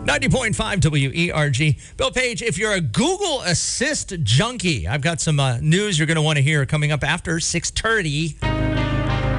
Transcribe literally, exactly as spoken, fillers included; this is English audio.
ninety point five W E R G. Bill Page, if you're a Google Assist junkie, I've got some uh, news you're going to want to hear coming up after six thirty.